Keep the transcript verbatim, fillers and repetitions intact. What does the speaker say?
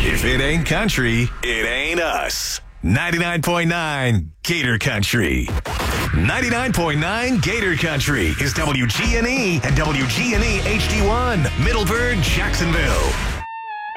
If it ain't country, it ain't us. ninety-nine point nine Gator Country. ninety-nine point nine Gator Country is W G N E and W G N E H D one, Middleburg, Jacksonville.